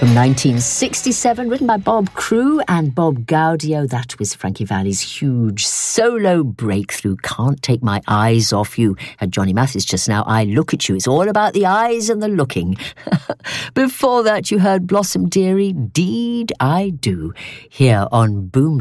From 1967, written by Bob Crewe and Bob Gaudio. That was Frankie Valli's huge solo breakthrough, Can't Take My Eyes Off You. Had Johnny Mathis just now, I Look at You. It's all about the eyes and the looking. Before that, you heard Blossom Dearie, Deed I Do, here on Boom